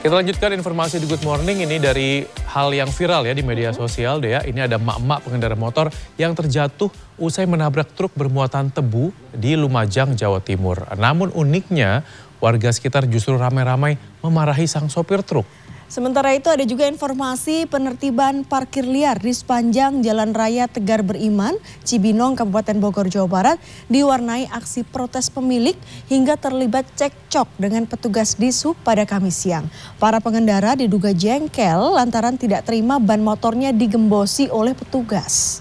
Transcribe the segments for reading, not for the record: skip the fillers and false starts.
Kita lanjutkan informasi di Good Morning ini dari hal yang viral ya di media sosial Dea. Ini ada emak-emak pengendara motor yang terjatuh usai menabrak truk bermuatan tebu di Lumajang, Jawa Timur. Namun uniknya warga sekitar justru ramai-ramai memarahi sang sopir truk. Sementara itu ada juga informasi penertiban parkir liar di sepanjang Jalan Raya Tegar Beriman, Cibinong, Kabupaten Bogor, Jawa Barat diwarnai aksi protes pemilik hingga terlibat cekcok dengan petugas Dishub pada Kamis siang. Para pengendara diduga jengkel lantaran tidak terima ban motornya digembosi oleh petugas.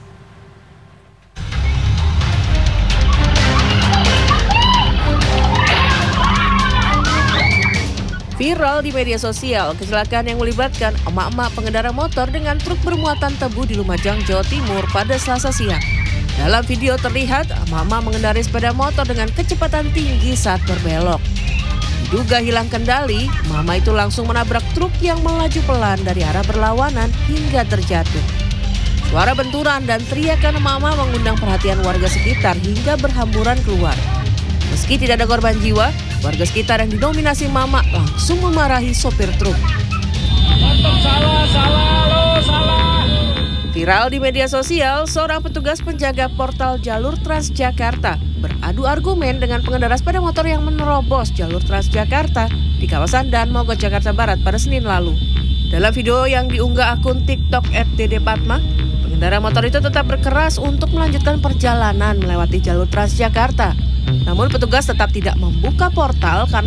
Viral di media sosial, kecelakaan yang melibatkan emak-emak pengendara motor dengan truk bermuatan tebu di Lumajang, Jawa Timur pada Selasa siang. Dalam video terlihat, emak-emak mengendarai sepeda motor dengan kecepatan tinggi saat berbelok. Diduga hilang kendali, emak-emak itu langsung menabrak truk yang melaju pelan dari arah berlawanan hingga terjatuh. Suara benturan dan teriakan emak-emak mengundang perhatian warga sekitar hingga berhamburan keluar. Meski tidak ada korban jiwa, warga sekitar yang didominasi mama langsung memarahi sopir truk. Salah. Viral di media sosial, seorang petugas penjaga portal jalur Transjakarta beradu argumen dengan pengendara sepeda motor yang menerobos jalur Transjakarta di kawasan Dan Mogot, Jakarta Barat pada Senin lalu. Dalam video yang diunggah akun TikTok @ddpatma, pengendara motor itu tetap berkeras untuk melanjutkan perjalanan melewati jalur Transjakarta. Namun petugas tetap tidak membuka portal karena